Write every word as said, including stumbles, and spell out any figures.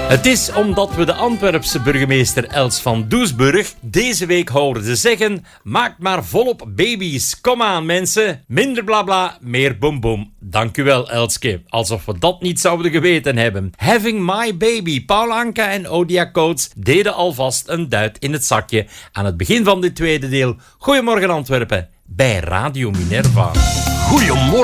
Het is omdat we de Antwerpse burgemeester Els van Doesburg deze week hoorden ze zeggen: maak maar volop baby's. Kom aan mensen. Minder blabla, meer boem boem. Dank u wel, Elske. Alsof we dat niet zouden geweten hebben. Having my baby. Paul Anka en Odia Coates deden alvast een duit in het zakje aan het begin van dit tweede deel. Goedemorgen Antwerpen bij Radio Minerva. Goedemorgen.